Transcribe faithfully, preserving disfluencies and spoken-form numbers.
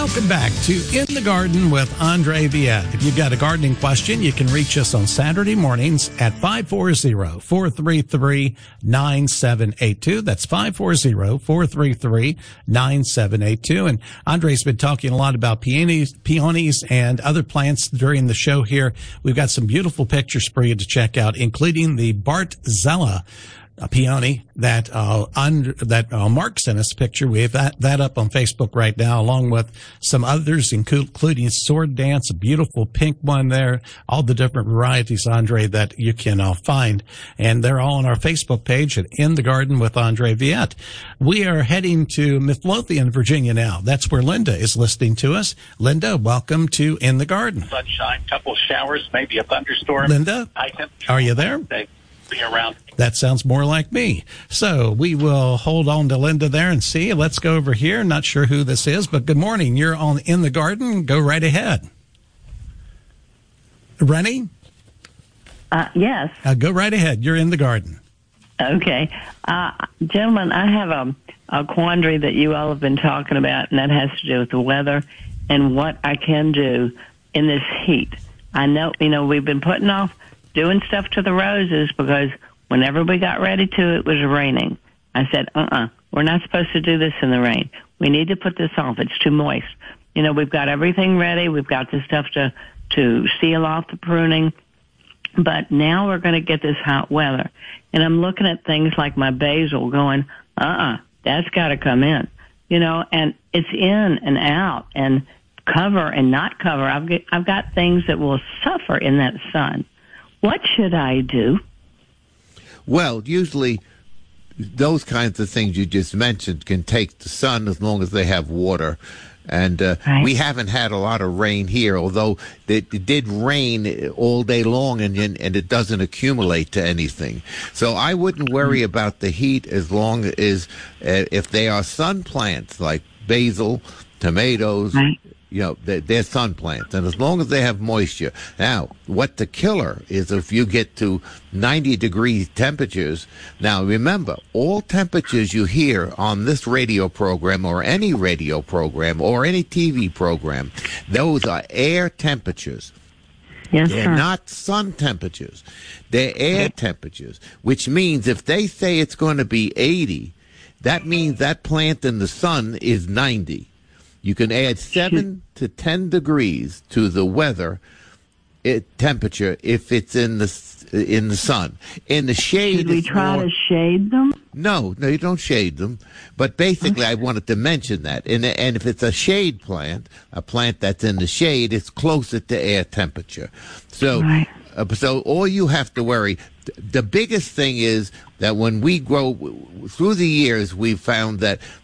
Welcome back to In the Garden with Andre Viette. If you've got a gardening question, you can reach us on Saturday mornings at five four zero, four three three, nine seven eight two. That's five four zero, four three three, nine seven eight two. And Andre's been talking a lot about peonies, peonies and other plants during the show here. We've got some beautiful pictures for you to check out, including the Bartzella a peony that uh, under, that uh, Mark sent us a picture. We have that, that up on Facebook right now, along with some others, including Sword Dance, a beautiful pink one there, all the different varieties, Andre, that you can uh, find. And they're all on our Facebook page at In the Garden with Andre Viette. We are heading to Midlothian, Virginia now. That's where Linda is listening to us. Linda, welcome to In the Garden. Sunshine, couple showers, maybe a thunderstorm. Linda, are you there? They be around. That sounds more like me. So we will hold on to Linda there and see. Let's go over here. Not sure who this is, but good morning. You're on In the Garden. Go right ahead. Rennie? Uh, yes. Uh, go right ahead. You're in the garden. Okay. Uh, gentlemen, I have a, a quandary that you all have been talking about, and that has to do with the weather and what I can do in this heat. I know, you know, we've been putting off doing stuff to the roses because whenever we got ready to, it was raining. I said, uh-uh, we're not supposed to do this in the rain. We need to put this off. It's too moist. You know, we've got everything ready. We've got the stuff to, to seal off the pruning. But now we're going to get this hot weather. And I'm looking at things like my basil going, uh-uh, that's got to come in. You know, and it's in and out and cover and not cover. I've got, I've got things that will suffer in that sun. What should I do? Well, usually those kinds of things you just mentioned can take the sun as long as they have water. And uh, right. we haven't had a lot of rain here, although it, it did rain all day long and, and it doesn't accumulate to anything. So I wouldn't worry mm-hmm. about the heat as long as uh, if they are sun plants like basil, tomatoes, right. you know, they're, they're sun plants. And as long as they have moisture. Now, what the killer is if you get to ninety degree temperatures. Now, remember, all temperatures you hear on this radio program or any radio program or any T V program, those are air temperatures. Yes, They're sir. not sun temperatures. They're air temperatures, which means if they say it's going to be eighty, that means that plant in the sun is ninety. You can add seven to ten degrees to the weather it, temperature if it's in the in the sun. In the shade, should we it's try more, to shade them? No, no, you don't shade them. But basically, okay. I wanted to mention that. And and if it's a shade plant, a plant that's in the shade, it's closer to air temperature. So, right. uh, so all you have to worry. The biggest thing is that when we grow through the years, we've found that